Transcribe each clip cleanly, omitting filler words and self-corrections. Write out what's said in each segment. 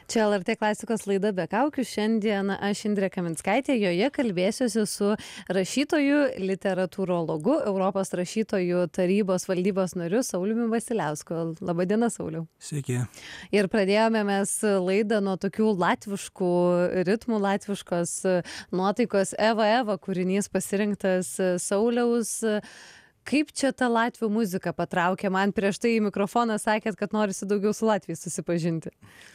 Čia LRT klasikos laida Be kaukių. Šiandien aš Indrė Kaminskaitė, joje kalbėsiuosi su rašytoju, literatūrologu, Europos rašytojų tarybos valdybos nariu Sauliumi Vasiliausku. Labadiena, Sauliau. Sveiki. Ir pradėjome mes laidą nuo tokių latviškų ritmų, latviškos nuotaikos. Eva kūrinys pasirinktas Sauliaus. Kaip čia ta latvių muzika patraukė? Man prieš tai į mikrofoną sakėt, kad norisi daugiau su latviais susipažinti.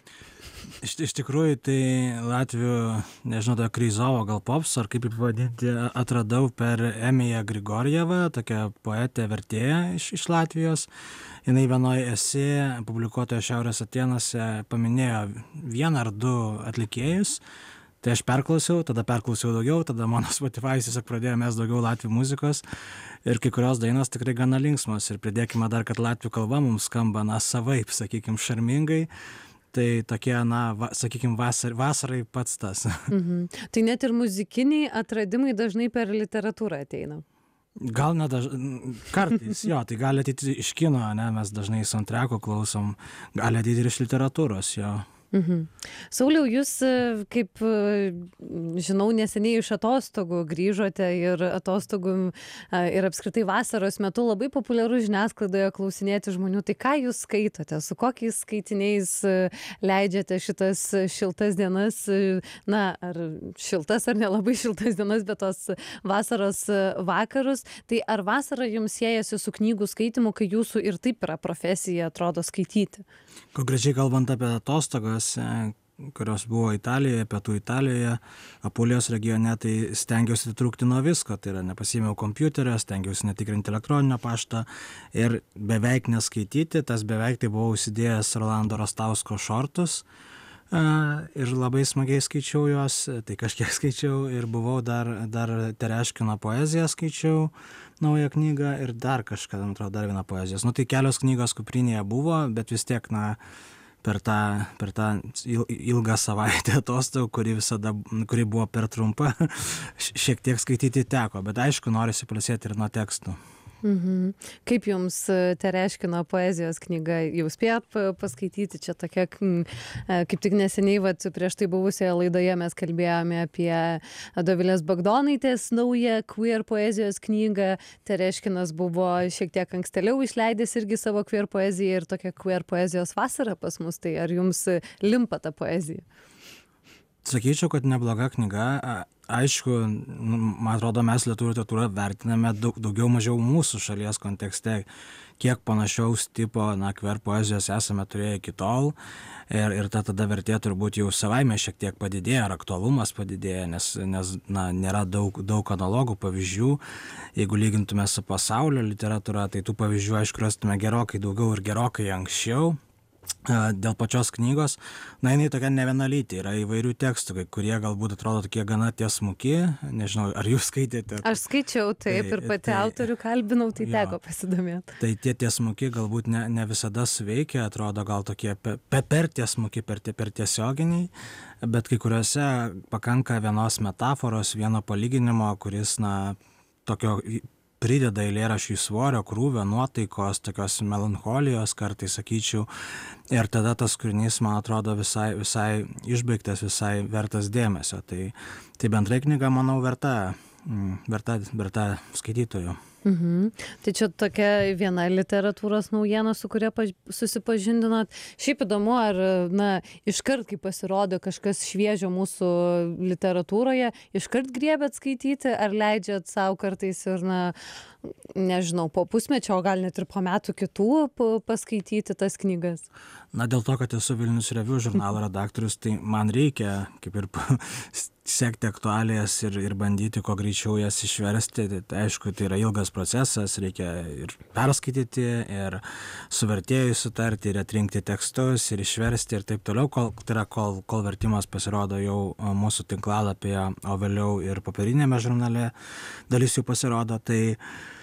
Iš tikrųjų, tai latvių, nežinau, tą Kryzovo gal pops, ar kaip pavadinti, atradau per Emiją Grigorjevą, tokią poetę vertėją iš Latvijos. Jinai vienoje esė publikuotoje Šiaurės Atėnuose paminėjo vieną ar du atlikėjus. Tai aš perklausiau daugiau, tada mano Spotify tiesiog pradėjo mes daugiau latvių muzikos ir kai kurios dainos tikrai gana linksmos. Ir pridėkime dar, kad latvių kalba mums skamba, savaip, sakykime, šarmingai. Tai tokie, sakykime, vasarai pats tas. Mhm. Tai net ir muzikiniai atradimai dažnai per literatūrą ateina. Gal kartais, jo, tai gali ateiti iš kino, ne, mes dažnai soundtrack'o klausom, gali ateiti ir iš literatūros, jo. Mhm. Sauliau, jūs, kaip žinau, neseniai iš atostogų grįžote ir atostogų ir apskritai vasaros metu labai populiaru žiniasklaidoje klausinėti žmonių, tai ką jūs skaitote, su kokiais skaitiniais leidžiate šitas šiltas dienas, ar šiltas ar nelabai šiltas dienas, bet tos vasaros vakarus, tai ar vasara jums siejasi su knygų skaitimu, kai jūsų ir taip yra profesija, atrodo, skaityti? Konkrečiai kalbant apie atostogas, kurios buvo Italijoje, pietų Italijoje, Apulijos regione, tai stengiausi atitrūkti nuo visko, tai yra nepasiėmiau kompiuterio, stengiausi netikrinti elektroninio pašto ir beveik neskaityti, tas beveik tai buvau įsidėjęs Rolando Rastausko šortus ir labai smagiai skaičiau juos, tai kažkiek skaičiau ir buvau dar Tereškino poeziją skaičiau, naują knygą ir dar kažką, man atrodo, dar vieną poezijos. Tai kelios knygos kuprinėje buvo, bet vis tiek, per tą ilgą savaitę atostogų, kuri buvo per trumpa, šiek tiek skaityti teko, bet aišku, norisi pailsėti ir nuo tekstų. Mhm. Kaip jums Tereškino poezijos knyga, jau spėjot paskaityti? Čia tokia, kaip tik neseniai, prieš tai buvusioje laidoje mes kalbėjome apie Dovilės Bagdonaitės naują queer poezijos knygą. Tereškinas buvo šiek tiek ankstėliau išleidęs irgi savo queer poeziją ir tokia queer poezijos vasara pas mus. Tai ar jums limpa ta poezija? Sakyčiau, kad nebloga knyga. Aišku, man atrodo, mes lietuvių literatūrą vertiname daugiau mažiau mūsų šalies kontekste, kiek panašaus tipo queer poezijos esame turėję iki tol ir tada vertė turbūt jau savaime šiek tiek padidėja, ar aktualumas padidėja, nes nėra daug analogų pavyzdžių. Jeigu lygintume su pasaulio literatūra, tai tų pavyzdžių, aišku, rastume gerokai daugiau ir gerokai anksčiau. Dėl pačios knygos, jinai tokia nevienalytė, yra įvairių tekstų, kurie galbūt atrodo tokie gana tiesmuki, nežinau, ar jūs skaitėte? Aš skaičiau, taip, ir pati autorių kalbinau, tai teko pasidomėti. Tai tie tiesmuki galbūt ne visada suveikia, atrodo gal tokie per tiesmuki, per tiesioginiai, bet kai kuriuose pakanka vienos metaforos, vieno palyginimo, kuris, tokio prideda eilėraščiui svorio, krūvio, nuotaikos, tokios melancholijos kartais, sakyčiau, ir tada tas kūrinys, man atrodo, visai išbaigtas, visai vertas dėmesio. Tai bendrai knyga, manau, verta skaitytojų. Mhm. Tai čia tokia viena literatūros naujiena, su kuria susipažindinot. Šiaip įdomu, ar iškart, kai pasirodo kažkas šviežio mūsų literatūroje, iškart griebėt skaityti, ar leidžiat savo kartais ir, nežinau, po pusmečio, o gal net ir po metų kitų paskaityti tas knygas? Dėl to, kad esu Vilnius Review žurnalo redaktorius, tai man reikia kaip ir sekti aktualijas ir bandyti kuo greičiau jas išversti. Tai aišku, tai yra ilgas procesas, reikia ir perskaityti, ir su vertėju sutarti, ir atrinkti tekstus, ir išversti ir taip toliau, kol vertimas pasirodo jau mūsų tinklalapyje, o vėliau ir popierinėme žurnale dalis jų pasirodo. Tai